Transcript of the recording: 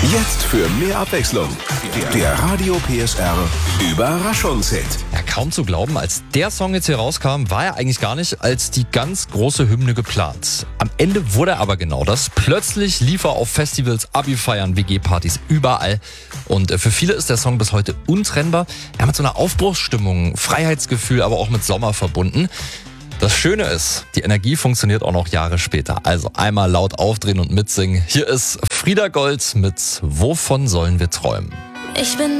Jetzt für mehr Abwechslung. Der Radio PSR Überraschungshit. Ja, kaum zu glauben, als der Song jetzt hier rauskam, war er eigentlich gar nicht als die ganz große Hymne geplant. Am Ende wurde er aber genau das. Plötzlich lief er auf Festivals, Abi-Feiern, WG-Partys, überall. Und für viele ist der Song bis heute untrennbar. Er mit so einer Aufbruchsstimmung, Freiheitsgefühl, aber auch mit Sommer verbunden. Das Schöne ist, die Energie funktioniert auch noch Jahre später. Also einmal laut aufdrehen und mitsingen. Hier ist Frieda Gold mit Wovon sollen wir träumen? Ich bin